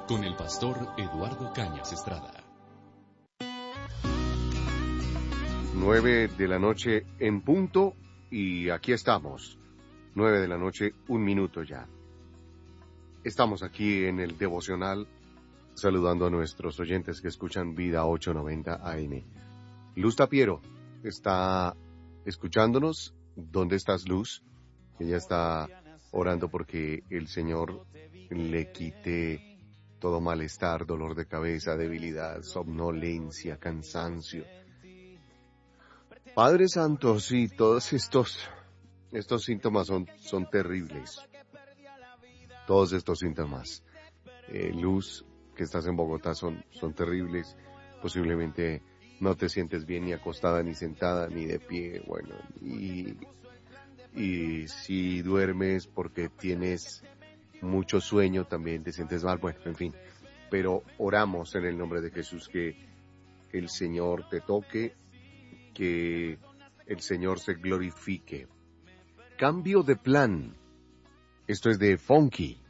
con el pastor Eduardo Cañas Estrada. 9 de la noche en punto y aquí estamos. 9 de la noche, 1 minuto ya. Estamos aquí en el devocional saludando a nuestros oyentes que escuchan Vida 890 AM. Luz Tapiero está escuchándonos. ¿Dónde estás, Luz? Ella está orando porque el Señor le quite todo malestar, dolor de cabeza, debilidad, somnolencia, cansancio. Padre Santo, sí, todos estos síntomas son terribles. Todos estos síntomas. Luz, que estás en Bogotá, son terribles. Posiblemente no te sientes bien ni acostada, ni sentada, ni de pie. Bueno, y si duermes porque tienes mucho sueño, también te sientes mal. Bueno, en fin. Pero oramos en el nombre de Jesús que el Señor te toque, que el Señor se glorifique. Cambio de plan. Esto es de Funky.